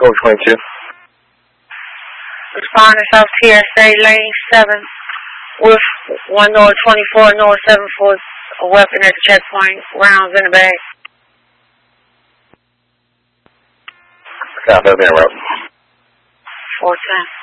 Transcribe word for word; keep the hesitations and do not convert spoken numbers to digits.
code twenty-two. Responding South T S A Lane seven with one North twenty-four, North seven for a weapon at the checkpoint, rounds in the bag. Copy, that'll be en route. four ten.